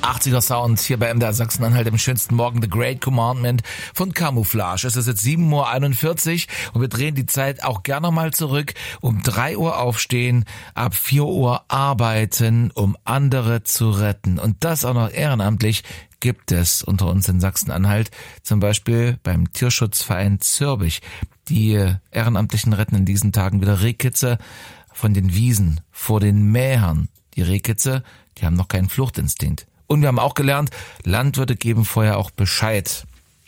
80er Sound hier bei MDR Sachsen-Anhalt im schönsten Morgen, The Great Commandment von Camouflage. Es ist jetzt 7:41 Uhr und wir drehen die Zeit auch gerne mal zurück. Um 3 Uhr aufstehen, ab 4 Uhr arbeiten, um andere zu retten. Und das auch noch ehrenamtlich gibt es unter uns in Sachsen-Anhalt, zum Beispiel beim Tierschutzverein Zürbich. Die Ehrenamtlichen retten in diesen Tagen wieder Rehkitze von den Wiesen vor den Mähern. Die Rehkitze, die haben noch keinen Fluchtinstinkt. Und wir haben auch gelernt, Landwirte geben vorher auch Bescheid,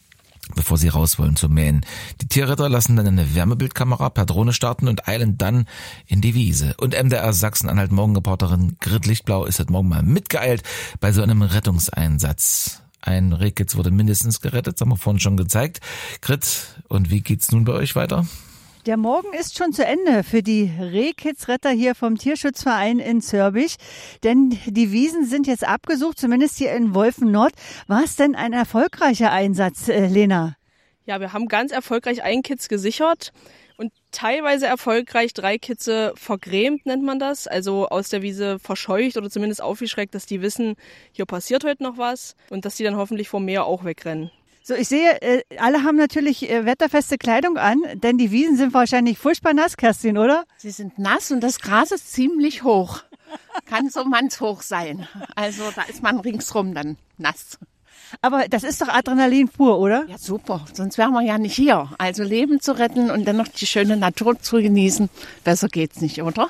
bevor sie raus wollen zu mähen. Die Tierretter lassen dann eine Wärmebildkamera per Drohne starten und eilen dann in die Wiese. Und MDR Sachsen-Anhalt Morgenreporterin Grit Lichtblau ist heute Morgen mal mitgeeilt bei so einem Rettungseinsatz. Ein Rehkitz wurde mindestens gerettet, das haben wir vorhin schon gezeigt. Grit, und wie geht's nun bei euch weiter? Der Morgen ist schon zu Ende für die Rehkitzretter hier vom Tierschutzverein in Zürbich, denn die Wiesen sind jetzt abgesucht, zumindest hier in Wolfen-Nord. War es denn ein erfolgreicher Einsatz, Lena? Ja, wir haben ganz erfolgreich einen Kitz gesichert und teilweise erfolgreich 3 Kitze vergrämt, nennt man das, also aus der Wiese verscheucht oder zumindest aufgeschreckt, dass die wissen, hier passiert heute noch was und dass die dann hoffentlich vom Meer auch wegrennen. So, ich sehe, alle haben natürlich wetterfeste Kleidung an, denn die Wiesen sind wahrscheinlich furchtbar nass, Kerstin, oder? Sie sind nass und das Gras ist ziemlich hoch. Kann so mannshoch sein. Also da ist man ringsrum dann nass. Aber das ist doch Adrenalin pur, oder? Ja, super. Sonst wären wir ja nicht hier. Also Leben zu retten und dann noch die schöne Natur zu genießen. Besser geht's nicht, oder?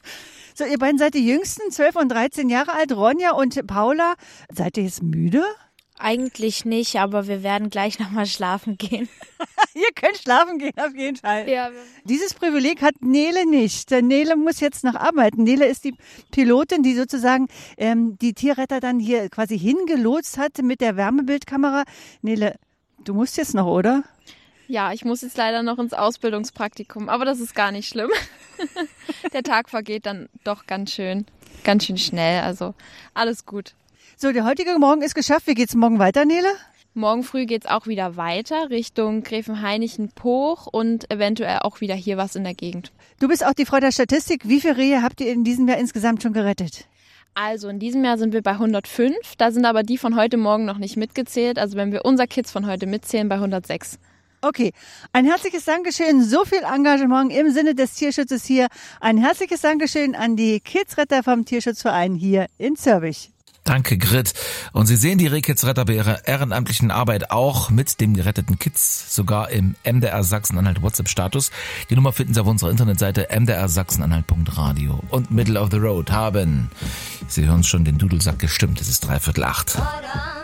So, ihr beiden seid die Jüngsten, 12 und 13 Jahre alt, Ronja und Paula. Seid ihr jetzt müde? Eigentlich nicht, aber wir werden gleich nochmal schlafen gehen. Ihr könnt schlafen gehen, auf jeden Fall. Ja. Dieses Privileg hat Nele nicht. Denn Nele muss jetzt noch arbeiten. Nele ist die Pilotin, die sozusagen die Tierretter dann hier quasi hingelotst hat mit der Wärmebildkamera. Nele, du musst jetzt noch, oder? Ja, ich muss jetzt leider noch ins Ausbildungspraktikum, aber das ist gar nicht schlimm. Der Tag vergeht dann doch ganz schön schnell, also alles gut. So, der heutige Morgen ist geschafft. Wie geht's morgen weiter, Nele? Morgen früh geht's auch wieder weiter Richtung Gräfenhainichen-Poch und eventuell auch wieder hier was in der Gegend. Du bist auch die Frau der Statistik. Wie viele Rehe habt ihr in diesem Jahr insgesamt schon gerettet? Also in diesem Jahr sind wir bei 105. Da sind aber die von heute Morgen noch nicht mitgezählt. Also wenn wir unser Kitz von heute mitzählen, bei 106. Okay, ein herzliches Dankeschön. So viel Engagement im Sinne des Tierschutzes hier. Ein herzliches Dankeschön an die Kitzretter vom Tierschutzverein hier in Zürbich. Danke, Grit. Und Sie sehen die Rehkitzretter bei ihrer ehrenamtlichen Arbeit auch mit dem geretteten Kitz, sogar im MDR Sachsen-Anhalt WhatsApp-Status. Die Nummer finden Sie auf unserer Internetseite mdrsachsenanhalt.radio. Und Middle of the Road haben, Sie hören schon, den Dudelsack gestimmt. Es ist 7:45.